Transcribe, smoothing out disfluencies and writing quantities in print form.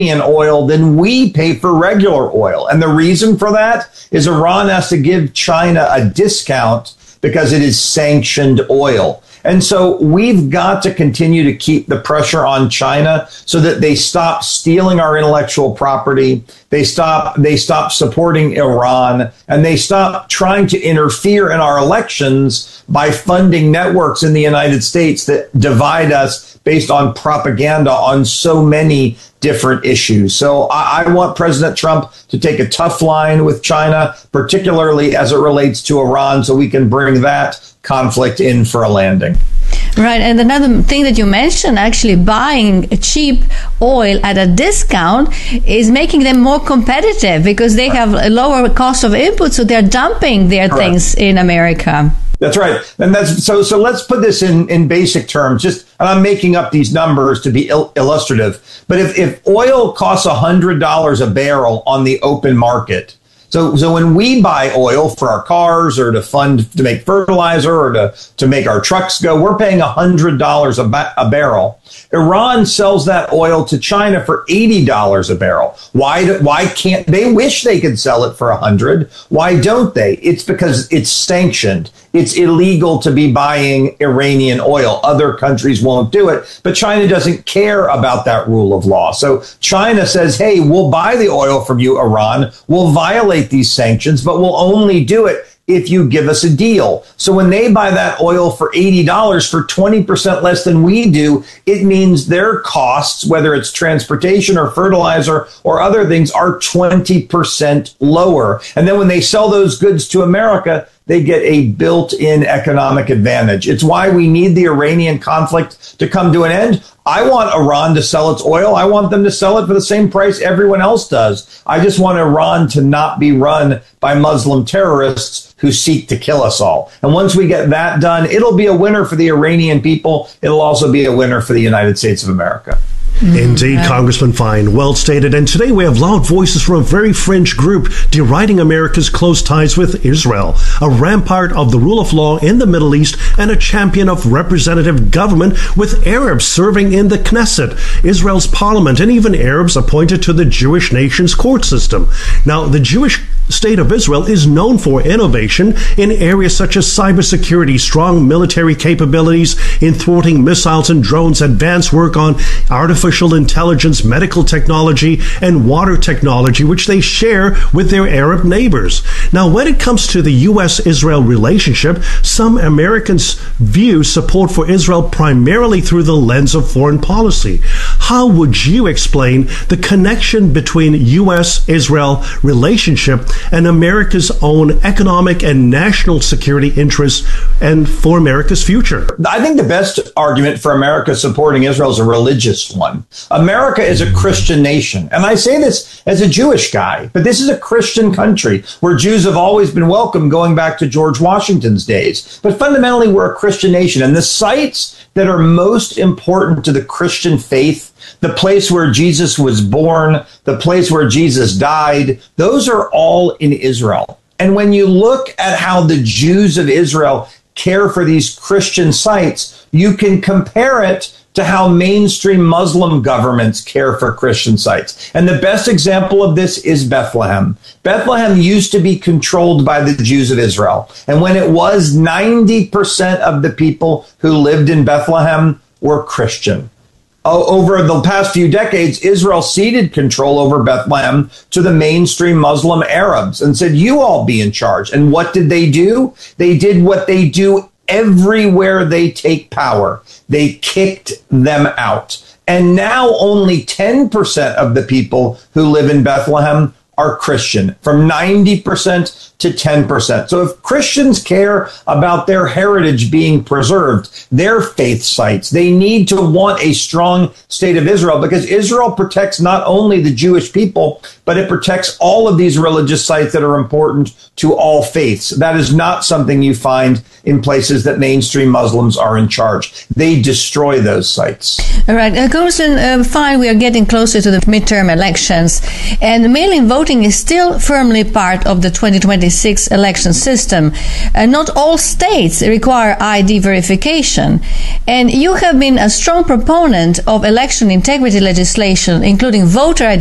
oil than we pay for regular oil. And the reason for that is Iran has to give China a discount because it is sanctioned oil. And so we've got to continue to keep the pressure on China so that they stop stealing our intellectual property. They stop supporting Iran, and they stop trying to interfere in our elections by funding networks in the United States that divide us based on propaganda on so many different issues. So I want President Trump to take a tough line with China, particularly as it relates to Iran, so we can bring that conflict in for a landing. Right. And another thing that you mentioned, actually buying cheap oil at a discount is making them more competitive because they have a lower cost of input. So they're dumping their things in America. That's right. And that's so let's put this in basic terms. And I'm making up these numbers to be illustrative. But if oil costs $100 a barrel on the open market, so when we buy oil for our cars or to make fertilizer or to make our trucks go, we're paying $100 a barrel. Iran sells that oil to China for $80 a barrel. Why can't they? Wish they could sell it for $100. Why don't they? It's because it's sanctioned. It's illegal to be buying Iranian oil. Other countries won't do it, but China doesn't care about that rule of law. So China says, hey, we'll buy the oil from you, Iran. We'll violate these sanctions, but we'll only do it if you give us a deal. So when they buy that oil for $80 for 20% less than we do, it means their costs, whether it's transportation or fertilizer or other things, are 20% lower. And then when they sell those goods to America, they get a built-in economic advantage. It's why we need the Iranian conflict to come to an end. I want Iran to sell its oil. I want them to sell it for the same price everyone else does. I just want Iran to not be run by Muslim terrorists who seek to kill us all. And once we get that done, it'll be a winner for the Iranian people. It'll also be a winner for the United States of America. Indeed, Congressman Fine. Well stated. And today we have loud voices from a very fringe group deriding America's close ties with Israel, a rampart of the rule of law in the Middle East and a champion of representative government, with Arabs serving in the Knesset, Israel's parliament, and even Arabs appointed to the Jewish nation's court system. Now, the Jewish state of Israel is known for innovation in areas such as cybersecurity, strong military capabilities in thwarting missiles and drones, advanced work on artificial intelligence, medical technology, and water technology, which they share with their Arab neighbors. Now, when it comes to the U.S.-Israel relationship, some Americans view support for Israel primarily through the lens of foreign policy. How would you explain the connection between U.S.-Israel relationship and America's own economic and national security interests and for America's future? I think the best argument for America supporting Israel is a religious one. America is a Christian nation. And I say this as a Jewish guy, but this is a Christian country where Jews have always been welcome going back to George Washington's days. But fundamentally, we're a Christian nation. And the sites that are most important to the Christian faith, the place where Jesus was born, the place where Jesus died, those are all in Israel. And when you look at how the Jews of Israel care for these Christian sites, you can compare it to how mainstream Muslim governments care for Christian sites. And the best example of this is Bethlehem. Bethlehem used to be controlled by the Jews of Israel. And when it was, 90% of the people who lived in Bethlehem were Christian. Over the past few decades, Israel ceded control over Bethlehem to the mainstream Muslim Arabs and said, you all be in charge. And what did they do? They did what they do everywhere they take power. They kicked them out. And now only 10% of the people who live in Bethlehem are Christian, from 90% to 10%. So if Christians care about their heritage being preserved, their faith sites, they need to want a strong state of Israel, because Israel protects not only the Jewish people, but it protects all of these religious sites that are important to all faiths. That is not something you find in places that mainstream Muslims are in charge. They destroy those sites. All right. Congressman Fine, we are getting closer to the midterm elections, and mail-in voting voting is still firmly part of the 2026 election system. Not all states require ID verification. And you have been a strong proponent of election integrity legislation, including voter